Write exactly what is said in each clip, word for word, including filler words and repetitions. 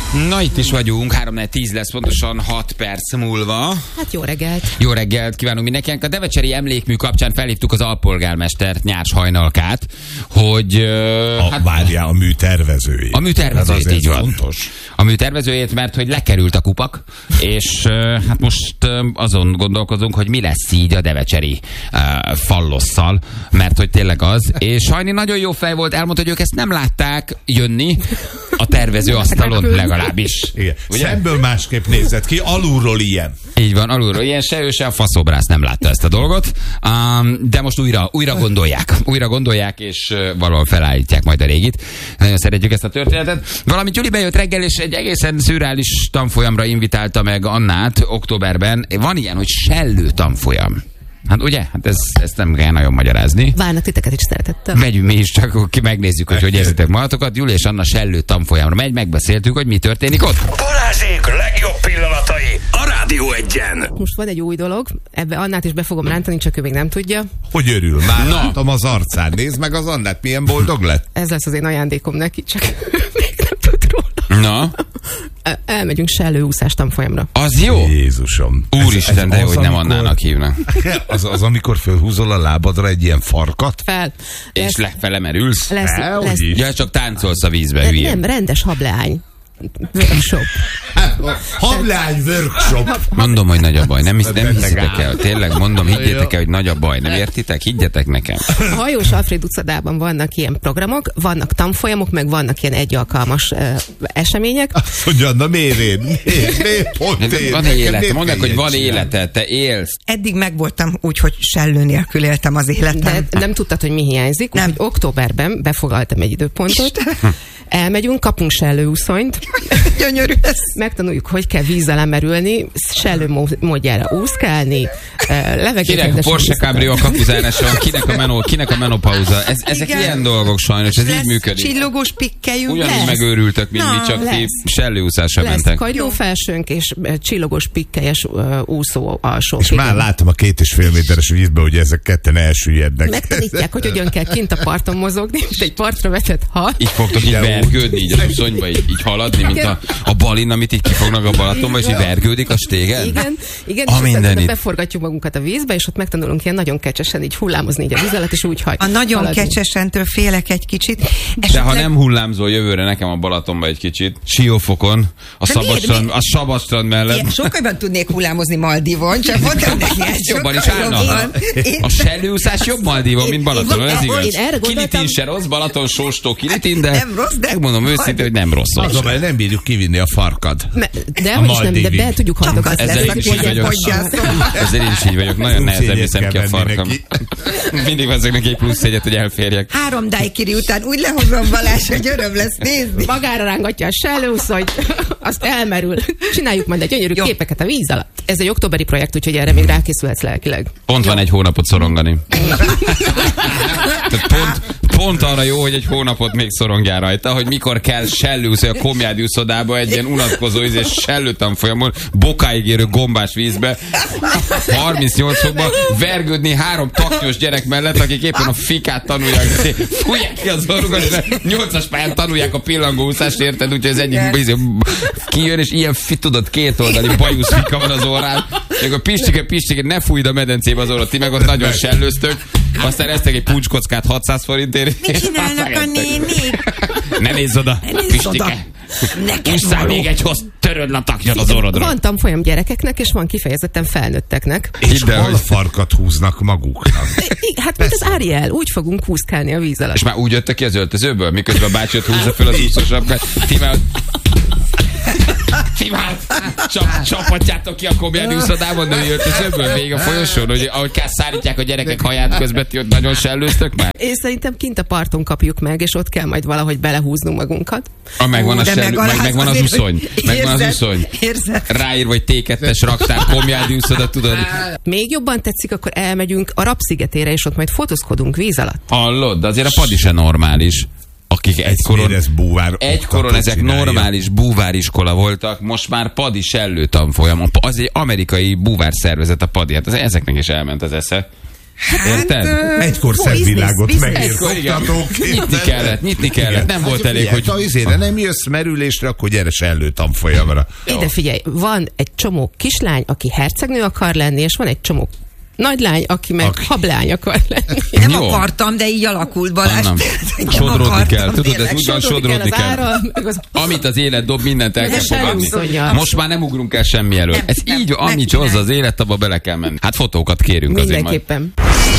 Na, itt is vagyunk, három tíz lesz pontosan hat perc múlva. Hát jó reggelt. Jó reggelt kívánunk mindenkinek. A devecseri emlékmű kapcsán felhívtuk az alpolgármestert, Nyárs Hajnalkát, hogy... Uh, a, hát, várjál, a műtervezőjét. A műtervezőjét, ez így van. fontos. A műtervezőjét, mert hogy lekerült a kupak, és uh, hát most uh, azon gondolkozunk, hogy mi lesz így a devecseri uh, fallosszal, mert hogy tényleg az. És Hajni nagyon jó fej volt, elmondta, hogy ők ezt nem látták jönni a tervező asztalon legalábbis. Igen. Szemből másképp nézett ki, alulról ilyen. Így van, alulról ilyen, se ő, se a faszobrász nem látta ezt a dolgot, um, de most újra, újra gondolják, újra gondolják, és uh, valahol felállítják majd a régit. Nagyon szeretjük ezt a történetet. Valamint Gyuri bejött reggel, és egy egészen szürreális tanfolyamra invitálta meg Annát októberben. Van ilyen, hogy sellő tanfolyam. Hát ugye? Hát ez, ezt nem kell nagyon magyarázni. Várnak titeket is szeretettel. Megyünk mi is, csak ki megnézzük, hogy hogy érzitek magatokat. Gyuri és Anna sellő tanfolyamra megy, megbeszéltük, hogy mi történik ott. Balázsék legjobb pillanatai a Rádió Egyen. Most van egy új dolog, ebbe Annát is be fogom rántani, csak ő még nem tudja. Hogy örül? Már no. látom az arcán. Nézd meg az Annát, milyen boldog lett. Ez lesz az én ajándékom neki, csak még nem tud róla. Na? Elmegyünk sellőúszás tanfolyamra. Az jó? Jézusom. Úristen, de jó, hogy nem amikor... Annának hívnak. Az, az, amikor fölhúzol a lábadra egy ilyen farkat? Fel. És lesz, lefele merülsz? Lesz, Fel, lesz. Ja, csak táncolsz a vízbe, De hülye. nem, rendes hableány. Workshop. Hableány workshop. Mondom, hogy nagy a baj. Nem, hisz, nem hiszitek el. Tényleg mondom, higgyétek el, hogy nagy a baj. Nem értitek? Higgyetek nekem. A Hajós Alfréd utcadában vannak ilyen programok, vannak tanfolyamok, meg vannak ilyen egyalkalmas uh, események. Azt mondja, na miért én? Miért? Miért? Pont én? Van élet. Mondd, hogy van életed, te élsz. Eddig megvoltam úgy, hogy sellő nélkül éltem az életem. De nem tudtad, hogy mi hiányzik. Nem. Úgyhogy októberben befoglaltam egy időpontot. Isten. Elmegyünk, kapunk sellőúszonyt. Gyönyörű ez. Megtanuljuk, hogy kell vízzel emerülni, sellő módjára úszkálni, levegőt. Kinek a Porsche Cabrio a kapuzárása, kinek a, menó, kinek a menopauza. Ez, ezek igen. Ilyen dolgok sajnos, ez lesz így működik. Csillogós pikkelyünk. Ugyanúgy lesz. Megőrültök, mint Na, mi, csak lesz. Ti sellőúszásra lesz mentek. kagylófelsőnk és csillogós pikkelyes uh, úszó alsó. És igen. Már látom a két és fél méteres vízbe, hogy ezek ketten elsüllyednek. Megtanítják, hogy hogyan kell kint a parton mozogni, mint egy partra vetett hal. Így fogtok így vergődni, így a szonyba, így, így haladni, mint a, a balin, amit így kifognak a Balatonba, és így vergődik a stégen. Igen, igen, a és mindenit. Beforgatjuk magunkat a vízbe, és ott megtanulunk ilyen nagyon kecsesen így hullámozni így a víz alatt, és úgy hagy. A nagyon haladni. kecsesentől félek egy kicsit. Esetleg... De ha nem hullámzol jövőre nekem a Balatonba egy kicsit, Siófokon, a Szabadstrand, a Szabadstrand mellett. Igen, sokkal jobban tudnék hullámozni Maldivon, csak mondtam neki, ez jobban is állna. A sellőúszás jobb Maldivon, mint Balatonon, ez igaz. Kilitin se rossz, Balaton sóstó Kilitin, de megmondom őszintén, hogy nem rossz. Azon, mert nem bírjuk kivinni a farkad. De hogy is nem, de be tudjuk haldogatni. Ezzel én is így vagyok. Ezzel én is így vagyok. Nagyon nehezen viszem ki a farkam. Mindig veszek neki egy plusz egyet, hogy elférjek. Három dájkiri után úgy lehozom Balázs, hogy öröm lesz nézni. Magára rángatja a sellőúszonyt, azt elmerül. Csináljuk majd egy gyönyörű Jó. képeket a víz alatt. Ez egy októberi projekt, úgyhogy erre még rákészülhetsz lelkileg. Pont Jó. van egy hónapot szorongani. pont, pont arra jó, hogy egy hónapot még szorongjál rajta, hogy mikor kell sellőúszni a Komjádi úszodába egy ilyen unatkozó és sellőtanfolyamon, bokáig érő gombás vízbe, harmincnyolc fokban vergődni három taknyos gyerek mellett, akik éppen a fikát tanulják, fújják ki az orrukat, és nyolcas pályán tanulják a pillangóúszást, érted? Úgyhogy az egyik kijön, és ilyen fit, tudod, kétoldali bajusz fika van az orrán, és a pistike, pistike, ne fújd a medencébe az orrot, ti meg ott nagyon sellőztök, aztán eztek egy puncskockát hatszáz forintért. Mit csinálnak a nénik? Ne nézz oda, pistike! Ússzál még egy hoz, töröd a taknyod az orrodra. Van tanfolyam gyerekeknek, és van kifejezetten felnőtteknek. És hol farkat húznak maguknak? Hát mint az Ariel, úgy fogunk húszkálni a víz alatt. És már úgy jöttek ki az öltözőből, miközben a bácsi ott húzza fel az úszósapkát. Ti már... Ti már csap, csapatjátok ki a Komjádi úszodában női öltözőből végig a folyosón, hogy ahogy kell szárítják a gyerekek haját közben, ti ott nagyon sellőztök már? Én szerintem kint a parton kapjuk meg, és ott kell majd valahogy belehúznunk magunkat. A megvan a sellő, meg, megvan az uszony. Megvan az uszony. Ráír, vagy té kettes raktár Komjádi úszoda, tudod? Még jobban tetszik, akkor elmegyünk a Rab-szigetére, és ott majd fotózkodunk víz alatt. Hallod, de azért a padi se normális. Akik egykoron, egykoron ezek csinálja. Normális búváriskola voltak, most már padi sellő tanfolyam. Az egy amerikai búvár szervezet a padi. Hát ezeknek is elment az esze. Érted? Egykor szebb világot megírtatók. Nyitni kellett, nyitni kellett. Nem volt elég, hogy... Ha izére nem jössz merülésre, akkor gyere sellő tanfolyamra. Ide figyelj, van egy csomó kislány, aki hercegnő akar lenni, és van egy csomó nagylány, aki meg Aki- hablány akar lenni. Nem Jó. akartam, de így alakult, Balázs. Anna, Nem sodródni akartam, kell, tudod, ez tényleg. úgy van, Sodródni sodródni kell az kell. ára, meg az- Amit az élet dob, mindent el Meg kell se fogadni. elúszonja. Most már nem ugrunk el semmi elől. Nem, Ez nem, így, amit megcsinálj. hozza az élet, abba bele kell menni. Hát fotókat kérünk azért majd. Mindenképpen.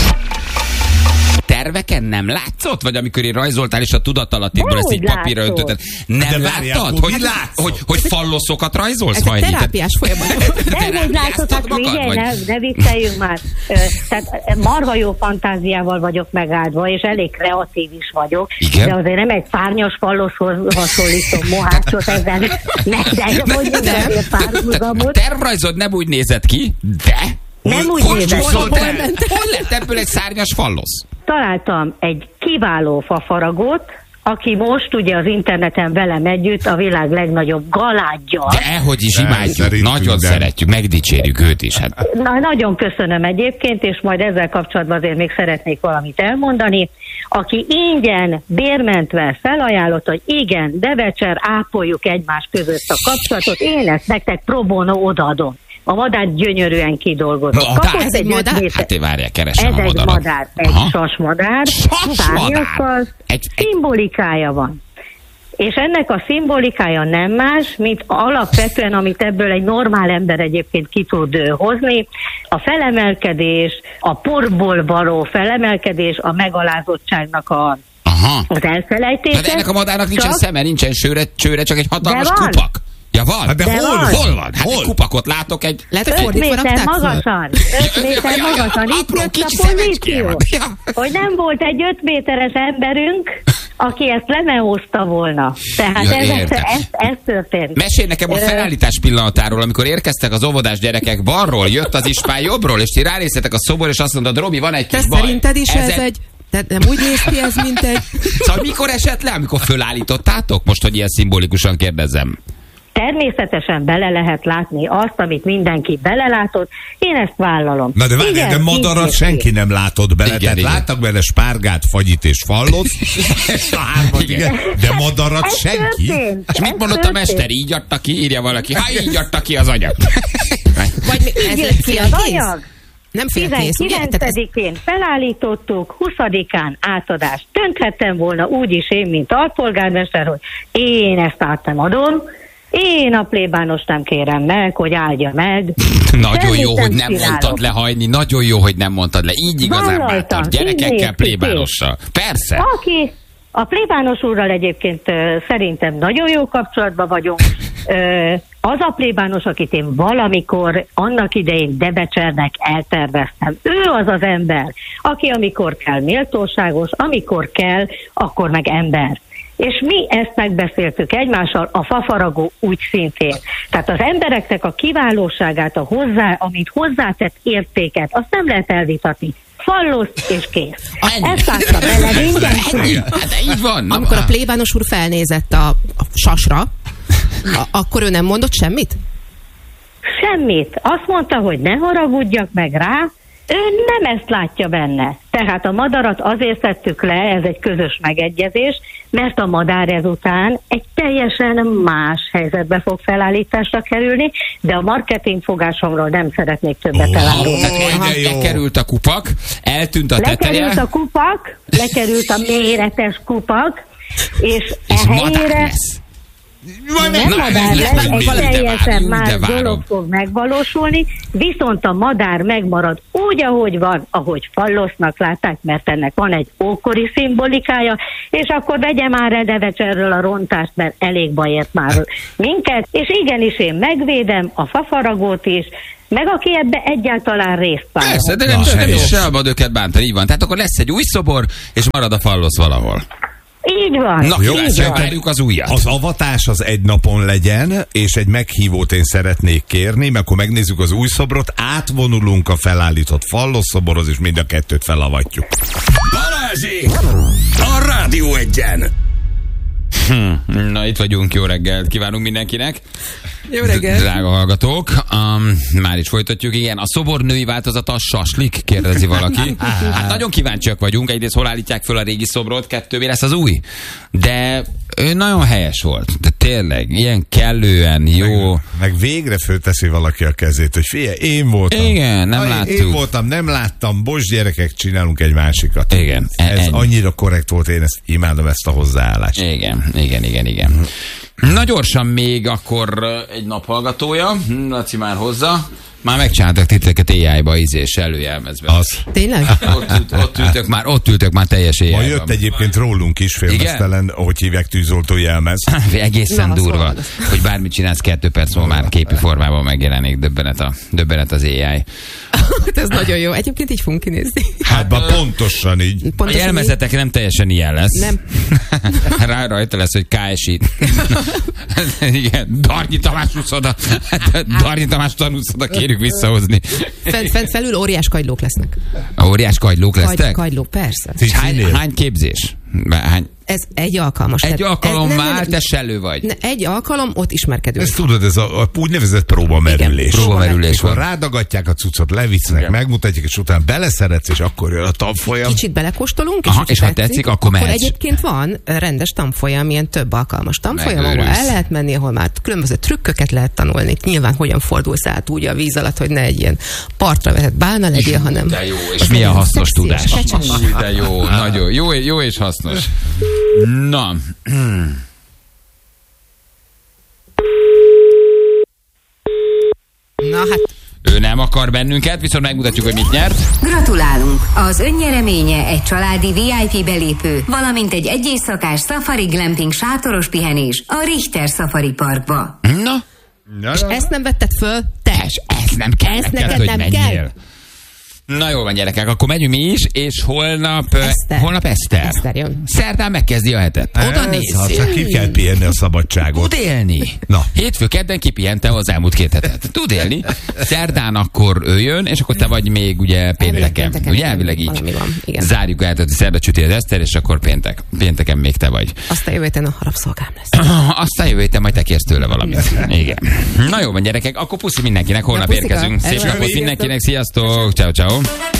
Terveken nem látszott? Vagy amikor én rajzoltál, és a tudatalattidból ezt így Hogy papírra látszott? öntötted. Nem De várjál, láttad? hogy Hogy, látszott? hogy, hogy falloszokat rajzolsz Ez egy majd? terápiás folyamat. Nem úgy látod, hát magad, figyelj, vagy? ne, ne vicceljünk már. Ö, Tehát marha jó fantáziával vagyok megáldva, és elég kreatív is vagyok. Igen? De azért nem egy szárnyas falloszhoz hasonlítom mohácsot ezzel. Ne, de hogy nem azért párhuzamot. Tervrajzod nem úgy nézett ki, de... Nem úgy hogy nézett ki. csúszott el? Hol ment? Hol lett ebből egy szárnyas fallosz? Találtam egy kiváló fafaragót, aki most ugye az interneten velem együtt a világ legnagyobb galádja. De hogy is De, imádjuk, szerintünk nagyon nem. szeretjük, megdicsérjük őt is. Hát. Na, nagyon köszönöm egyébként, és majd ezzel kapcsolatban azért még szeretnék valamit elmondani. Aki ingyen, bérmentve felajánlott, hogy igen, Devecser, ápoljuk egymás között a kapcsolatot, én ezt nektek pro bono odaadom. A madár gyönyörűen kidolgozott. A madár? Kapott Ez egy öt madár? méter- Hát én várjál, keresem Ez a egy madarat. madár, egy Aha. sasmadár, Sasmadár? szárnyakkal, Egy- egy- szimbolikája van. És ennek a szimbolikája nem más, mint alapvetően, amit ebből egy normál ember egyébként ki tud ö, hozni, a felemelkedés, a porból való felemelkedés, a megalázottságnak a, Aha. az elfelejtése. De ennek a madárnak nincsen Csak- szeme, nincsen sőre, csőre, csak egy hatalmas De van. kupak. Ja, van? Hát de De hol? van. Hol van? Hát Hol? egy kupakot látok, egy... Lehet, hogy öt fordítva méter rakták föl? magasan, öt méter Ja, ja, ja, magasan, itt apró jött kicsi a szemecske van. pozíció. Ja. Hogy nem volt egy öt méteres emberünk, aki ezt lemehozta volna. Tehát Ja, ez, ez, értem. ez, ez történt. Mesélj nekem a Ö, felállítás pillanatáról, amikor érkeztek az óvodás gyerekek balról, jött az ispán jobbról, és ti ránéztetek a szobor, és azt mondod, Robi, van egy Te kis baj. szerinted is ez, egy... egy... De nem úgy néz ki ez, mint egy... Szóval mikor esett le, amikor fölállítottátok? Most, hogy ilyen szimbolikusan kérdezzem. Természetesen bele lehet látni azt, amit mindenki belelátott. Én ezt vállalom. Na de várj, Igen, de madarat így senki nem látott bele. Igen, Tehát igen. láttak bele spárgát, fagyit és fallosz. Ezt a hármat, Igen. igen. De madarat Ez senki. történt. És mit Ez mondott a történt. mester? Így adta ki, írja valaki. Ha így adta ki az anyag. Vagy mi, ez Így egy jött ki az félkész? anyag. Nem félkész, ugye? Tehát ez, tizenkilencedikén felállítottuk, huszadikán átadás. Dönthettem volna úgy is én, mint alpolgármester, hogy én ezt át nem adom, én a plébános nem kérem meg, hogy áldja meg. Nagyon Semmit jó, hogy nem csinálok. mondtad lehajni, nagyon jó, hogy nem mondtad le. Így igazán Vállaltam, bátor. így néz Gyerekekkel, ki, plébánossal. Persze. Aki a plébános úrral egyébként ö, szerintem nagyon jó kapcsolatban vagyunk. Ö, az a plébános, akit én valamikor annak idején Debecsernek elterveztem. Ő az az ember, aki amikor kell méltóságos, amikor kell, akkor meg ember. És mi ezt megbeszéltük egymással, a fafaragó úgy szintén. Tehát az embereknek a kiválóságát, a hozzá, amit hozzátett értéket, azt nem lehet elvitatni. Fallosz és kész. Ennyi. Ezt láttam bele mindenki. Ennyi. Hát így van. Na, amikor a plébános úr felnézett a, a sasra, a, akkor ő nem mondott semmit? Semmit. Azt mondta, hogy ne haragudjak meg rá, ő nem ezt látja benne. Tehát a madarat azért szedtük le, ez egy közös megegyezés, mert a madár ezután egy teljesen más helyzetbe fog felállításra kerülni, de a marketing fogásomról nem szeretnék többet elárulni. Tehát de jó. lekerült a kupak, eltűnt a teteje, Lekerült a kupak, lekerült a méretes kupak, és, és e madár helyére lesz. nem Na, madár de lesz, várom, egy de teljesen várom, más de várom. dolog fog megvalósulni, viszont a madár megmarad úgy, ahogy van, ahogy fallosznak látták, mert ennek van egy ókori szimbolikája, és akkor vegye már el Devecserről a rontást, mert elég baj ért már minket, és igenis én megvédem a fafaragót is, meg aki ebbe egyáltalán részt vállal. Persze, de nem, Na, nem is helyes. szabad őket bántani, így van. Tehát akkor lesz egy új szobor, és marad a fallosz valahol. Így van. Na, Jó, kíváncsian szerintem várjuk az újat. Az avatás az egy napon legyen, és egy meghívót én szeretnék kérni, mert akkor megnézzük az új szobrot, átvonulunk a felállított fallosz szoborhoz, és mind a kettőt felavatjuk. Balázsék! A Rádió Egyen! Hm, na, itt vagyunk, jó reggelt kívánunk mindenkinek. Jó reggelt. Drága hallgatók, um, már is folytatjuk, igen. A szobor női változata a saslik, kérdezi valaki. Hát nagyon kíváncsiak vagyunk, egyrészt hol állítják föl a régi szobrot, kettő, mi lesz az új. De ő nagyon helyes volt, de tényleg, ilyen kellően jó. Meg, meg végre fölteszi valaki a kezét, hogy figyelj, én voltam. Igen, nem Aj, láttuk. Én voltam, nem láttam, bocs gyerekek, csinálunk egy másikat. Igen. Ez Ennyi. annyira korrekt volt, én ezt imádom, ezt a hozzáállást. Igen, igen, igen, igen. Na gyorsan még akkor egy naphallgatója. Hm, Laci már hozza. Már megcsináltak titeket á í-ba, ízés előjelmezve. Az. Tényleg? Ott, ült, ott, ültök már, ott ültök már teljes á Ma í-ban. jött egyébként rólunk is félmeztelen, ahogy hívják, tűzoltó jelmez. Egészen Na, durva, szóval. hogy bármit csinálsz, kettő perc múlva már képi formában megjelenik. Döbbenet, a, döbbenet az á í. Ez nagyon jó. Egyébként így fogunk kinézni. Hát ma pontosan így. A Pontosan jelmezetek nem teljesen ilyen lesz. Nem. Rá rajta lesz, hogy ká es i. Igen, Darnyi Tamás úszoda. Darnyi Tamás tanúszoda, kérjük visszahozni. Fent, fent felül óriás kagylók lesznek. Óriás kagylók Kagy, lesztek? kagylók, persze. És hány, Cincinél. hány képzés? Hány? Ez egy alkalmas. Egy Tehát alkalom ez- nem, már, nem, te sellő vagy. ne, egy alkalom, ott ismerkedünk. Ezt tudod, ez a, a úgynevezett próbamerülés. Próbamerülés Mikor van. rádagatják a cuccot, levisznek, Igen. megmutatják, és utána beleszeretsz, és akkor jön a tanfolyam. Kicsit belekóstolunk, és, Aha, hogyha és ha tetszik, akkor mehetsz. egyébként van rendes tanfolyam, ilyen több alkalmas tanfolyam, ahol Megőrülsz. el lehet menni, ahol már különböző trükköket lehet tanulni. Nyilván hogyan fordulsz át úgy a víz alatt, hogy ne egy ilyen partra vetett bálna legyél, hanem... De jó, és az milyen legyen hasznos szexi és tudás. kecses. Új, de jó, nagyon jó, jó és hasznos. Na. Na hát, Ő nem akar bennünket, viszont megmutatjuk, hogy mit nyert. Gratulálunk! Az önnyereménye egy családi vé i pé belépő, valamint egy egyéjszakás Safari Glamping sátoros pihenés a Richter Safari Parkba. Na, Na, és ezt nem vetted föl? Te! és ez nem kell Ezt neked, neked hogy nem menjél. kell? Na jól van, gyerekek, akkor megyünk mi is, és holnap... ö, Eszter. Holnap Eszter. Eszter jön. Szerdán megkezdi a hetet. Oda Ez, ha nézzél. csak ki kell pihenni a szabadságot. Tud élni. Na. Hétfő kedden kipihentem az elmúlt két hetet. Tud élni. Szerdán akkor ő jön, és akkor te vagy még ugye pénteken. pénteken, Ugye elvileg így. valami van, igen. Zárjuk el, tehát szerda csüti az Eszter, és akkor péntek. Pénteken még te vagy. Aztán jövő héten a rabszolgám lesz. Aztán jövő héten majd te kérsz tőle valamit. Igen. Na jó van, gyerekek, akkor puszi mindenkinek, holnap Na, puszika. érkezünk. Szép Elvárjuk. napot mindenkinek, sziasztok, ciao ciao.